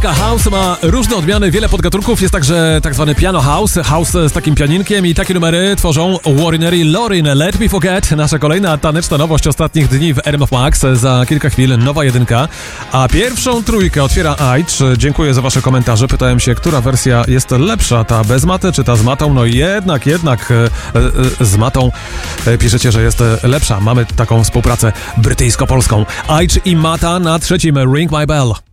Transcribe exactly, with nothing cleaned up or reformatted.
Muzyka house ma różne odmiany, wiele podgatunków. Jest także tak zwany piano house, house z takim pianinkiem i takie numery tworzą Warrinery Lorin. Let Me Forget, nasza kolejna taneczna nowość ostatnich dni w R M F Max. Za kilka chwil nowa jedynka, a pierwszą trójkę otwiera Aicz. Dziękuję za wasze komentarze. Pytałem się, która wersja jest lepsza, ta bez maty czy ta z matą? No jednak, jednak e, e, z matą e, piszecie, że jest lepsza. Mamy taką współpracę brytyjsko-polską. Aicz i Mata na trzecim Ring My Bell.